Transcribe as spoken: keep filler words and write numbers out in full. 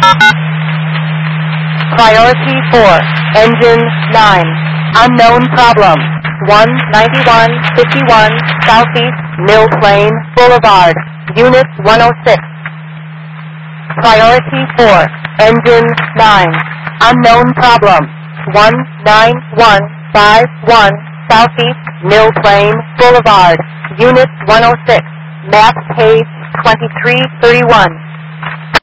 Priority four, engine nine, unknown problem, one ninety-one fifty-one Southeast Mill Plain Boulevard, Unit one oh six. Priority four, engine nine, unknown problem, one nine one five one Southeast Mill Plain Boulevard, Unit one oh six, map page twenty-three thirty-one.